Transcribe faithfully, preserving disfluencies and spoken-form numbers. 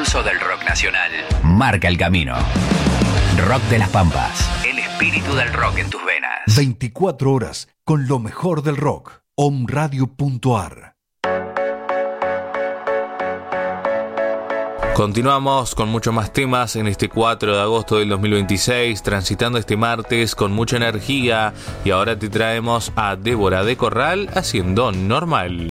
pulso del rock nacional. Marca el camino. Rock de las Pampas. El espíritu del rock en tus venas. veinticuatro horas con lo mejor del rock. omradio punto ar. Continuamos con mucho más temas en este cuatro de agosto del dos mil veintiséis, transitando este martes con mucha energía, y ahora te traemos a Débora de Corral haciendo Normal.